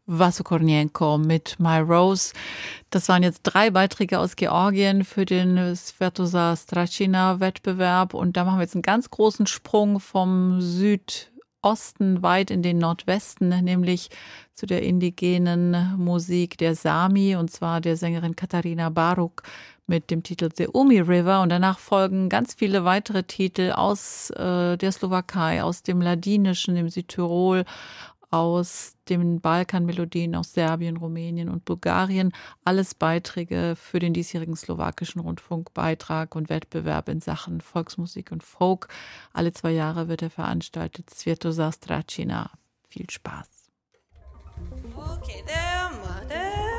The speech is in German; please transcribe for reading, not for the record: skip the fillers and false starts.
Vaso Kornienko mit My Rose. Das waren jetzt 3 Beiträge aus Georgien für den Svetozar Stracina-Wettbewerb. Und da machen wir jetzt einen ganz großen Sprung vom Südosten weit in den Nordwesten, nämlich zu der indigenen Musik der Sami, und zwar der Sängerin Katarina Baruk mit dem Titel The Umi River. Und danach folgen ganz viele weitere Titel aus der Slowakei, aus dem Ladinischen, dem Südtirol, aus den Balkanmelodien, aus Serbien, Rumänien und Bulgarien. Alles Beiträge für den diesjährigen slowakischen Rundfunkbeitrag und Wettbewerb in Sachen Volksmusik und Folk. Alle 2 Jahre wird er veranstaltet. Svetozar Stracina. Viel Spaß. Okay, there